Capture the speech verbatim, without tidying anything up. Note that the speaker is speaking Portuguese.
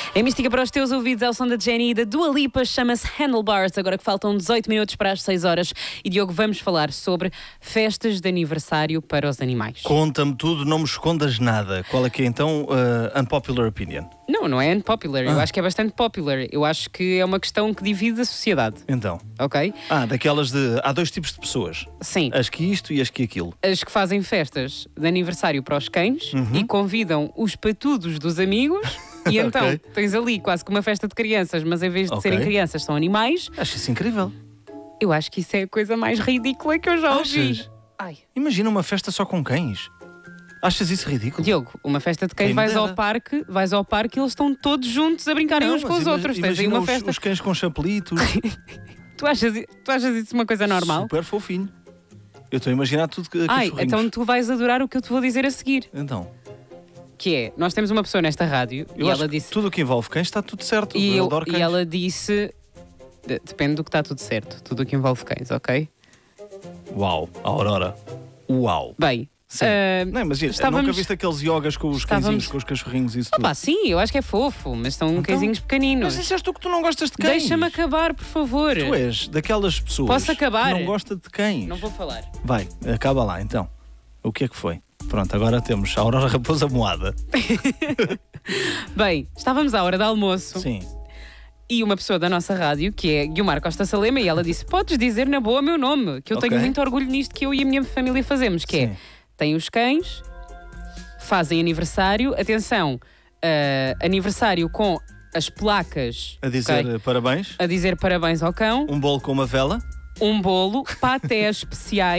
É mística para os teus ouvidos, é o som da Jenny e da Dua Lipa, chama-se Handlebars, agora que faltam dezoito minutos para as seis horas. E Diogo, vamos falar sobre festas de aniversário para os animais. Conta-me tudo, não me escondas nada. Qual é que é então uh, unpopular opinion? Não, não é unpopular, Ah. eu acho que é bastante popular. Eu acho que é uma questão que divide a sociedade, Então, ok? ah, daquelas de... Há dois tipos de pessoas. Sim, As que isto e as que aquilo. as que fazem festas de aniversário para os cães Uhum. e convidam os patudos dos amigos. E então, Ok. tens ali quase que uma festa de crianças, mas em vez de Ok. serem crianças, são animais. Acho isso incrível. Eu acho que isso é a coisa mais ridícula que eu já ouvi. Achas? Ai. Imagina uma festa só com cães. Achas isso ridículo? Diogo, uma festa de cães, Quem me vais ao dera. parque, vais ao parque e eles estão todos juntos a brincarem Não, uns com mas os ima- outros. Tens aí imagina uma os, festa. os cães com chapelitos. Tu, achas, tu achas isso uma coisa normal? Super fofinho. Eu estou a imaginar tudo que Ai, que então tu vais adorar o que eu te vou dizer a seguir. Então, Que é, nós temos uma pessoa nesta rádio eu e acho ela que disse. tudo o que envolve cães está tudo certo. E, eu, eu, adoro cães. e ela disse. de- Depende do que está tudo certo, tudo o que envolve cães, ok? Uau, a Aurora. Uau. Bem, Sim. ah, Não, mas nunca estávamos- viste aqueles yogas com os estávamos- cãezinhos, com os cachorrinhos e isso tudo? Pá, sim, eu acho que é fofo, mas são Então, cãezinhos pequeninos. Mas disseste tu que tu não gostas de cães. Deixa-me acabar, por favor. Tu és daquelas pessoas Posso acabar? que não gosta de cães. Não vou falar. Vai, acaba lá então. O que é que foi? Pronto, agora temos a Aurora Raposa Moada. Bem, estávamos à hora de almoço. Sim. E uma pessoa da nossa rádio, que é Guilmar Costa Salema, e ela disse: podes dizer na boa meu nome, que eu Ok. tenho muito orgulho nisto que eu e a minha família fazemos, que é, Sim. tem os cães, fazem aniversário, atenção, ah, aniversário com as placas, A dizer ok? parabéns. a dizer parabéns ao cão, Um bolo com uma vela. um bolo, patés especiais.